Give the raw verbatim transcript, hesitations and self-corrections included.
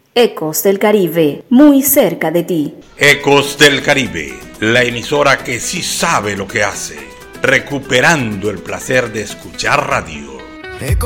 Ecos del Caribe, muy cerca de ti. Ecos del Caribe, la emisora que sí sabe lo que hace, recuperando el placer de escuchar radio.